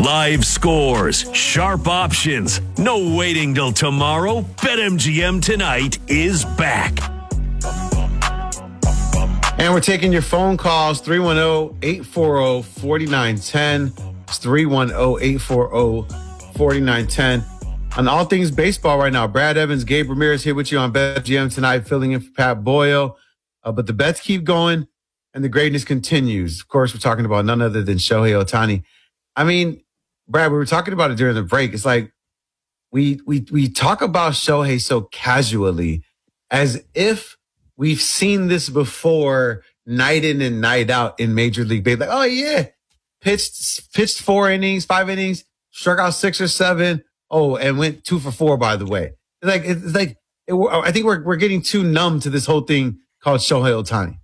Live scores, sharp options. No waiting till tomorrow. BetMGM tonight is back. And we're taking your phone calls, 310-840-4910. It's 310-840-4910. On all things baseball right now, Brad Evans, Gabe Ramirez here with you on BetMGM tonight, filling in for Pat Boyle. But the bets keep going and the greatness continues. Of course, we're talking about none other than Shohei Ohtani. I mean, Brad, we were talking about it during the break. It's like we talk about Shohei so casually as if we've seen this before night in and night out in Major League Baseball. Like, oh, yeah, pitched 4 innings, 5 innings, struck out 6 or 7. Oh, and went 2 for 4, by the way. I think we're getting too numb to this whole thing called Shohei Ohtani.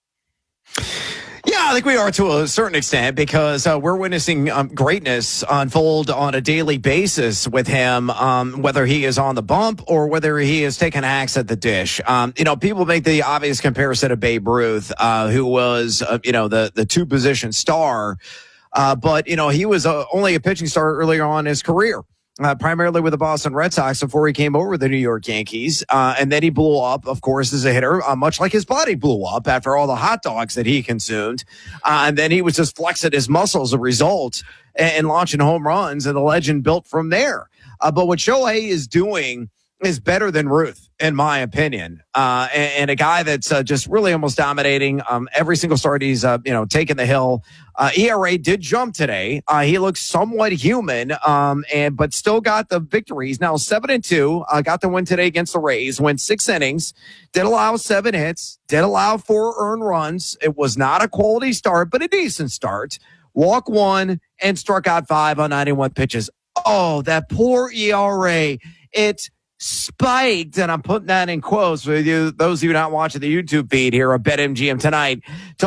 Yeah, I think we are to a certain extent because we're witnessing greatness unfold on a daily basis with him, whether he is on the bump or whether he is taking hacks at the dish. People make the obvious comparison of Babe Ruth, who was, the two-position star. But he was only a pitching star earlier on in his career. Primarily with the Boston Red Sox before he came over to the New York Yankees. And then he blew up, of course, as a hitter, much like his body blew up after all the hot dogs that he consumed. And then he was just flexing his muscles as a result and launching home runs, and the legend built from there. But what Shohei is doing is better than Ruth, in my opinion. And a guy that's just really almost dominating every single start he's, taking the hill. ERA did jump today. He looks somewhat human, but still got the victory. He's now 7-2. Got the win today against the Rays. Went 6 innings. Did allow 7 hits. Did allow 4 earned runs. It was not a quality start, but a decent start. Walk 1 and struck out 5 on 91 pitches. Oh, that poor ERA. It spiked, and I'm putting that in quotes for you, those of you not watching the YouTube feed here of BetMGM tonight, to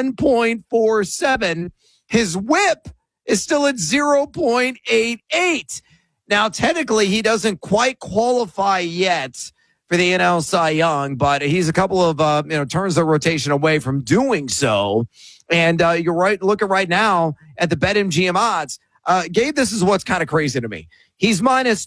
1.47. His whip is still at 0.88. Now, technically, he doesn't quite qualify yet for the NL Cy Young, but he's a couple of turns the rotation away from doing so. And you're right. Looking right now at the BetMGM odds. Gabe, this is what's kind of crazy to me. He's minus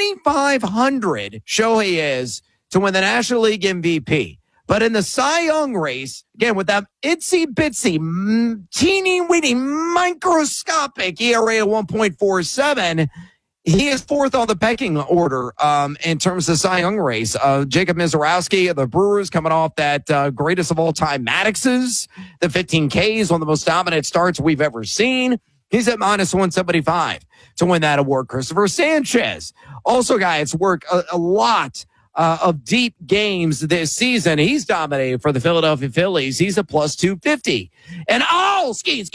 2,500, Shohei is, to win the National League MVP. But in the Cy Young race, again, with that itsy-bitsy, teeny-weeny, microscopic ERA of 1.47, he is 4th on the pecking order in terms of the Cy Young race. Jacob Misiorowski of the Brewers coming off that greatest of all time Maddox's, the 15Ks, one of the most dominant starts we've ever seen. He's at minus 175 to win that award. Christopher Sanchez, also guy that's worked a lot of deep games this season. He's dominated for the Philadelphia Phillies. He's a plus 250. And Skeens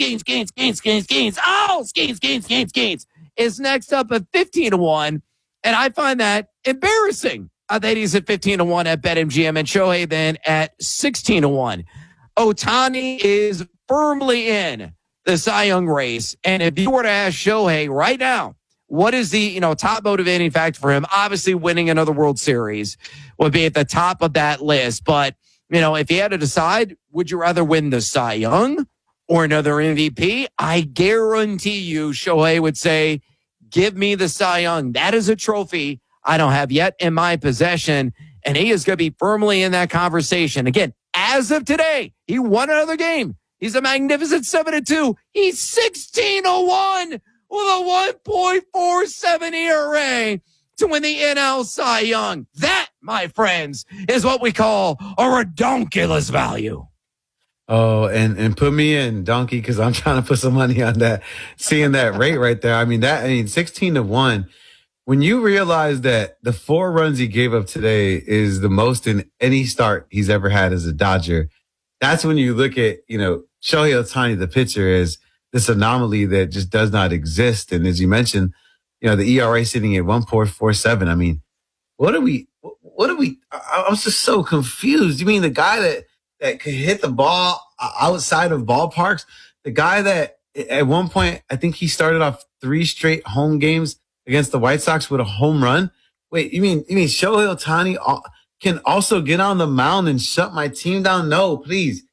is next up at 15-1. And I find that embarrassing that he's at 15-1 at BetMGM, and Shohei then at 16-1. Ohtani is firmly in the Cy Young race. And if you were to ask Shohei right now, what is the top motivating factor for him? Obviously, winning another World Series would be at the top of that list. But, if he had to decide, would you rather win the Cy Young or another MVP? I guarantee you Shohei would say, give me the Cy Young. That is a trophy I don't have yet in my possession. And he is going to be firmly in that conversation. Again, as of today, he won another game. He's a magnificent 7-2. He's 16-1 with a 1.47 ERA to win the NL Cy Young. That, my friends, is what we call a redonkulous value. Oh, and put me in, Donkey, because I'm trying to put some money on that. Seeing that rate right there. 16-1. When you realize that the 4 runs he gave up today is the most in any start he's ever had as a Dodger, that's when you look at, Shohei Ohtani, the pitcher, is this anomaly that just does not exist. And as you mentioned, the ERA sitting at 1.47. What are we, I was just so confused. You mean the guy that could hit the ball outside of ballparks? The guy that at one point, I think he started off 3 straight home games against the White Sox with a home run? Wait, you mean Shohei Ohtani can also get on the mound and shut my team down? No, please.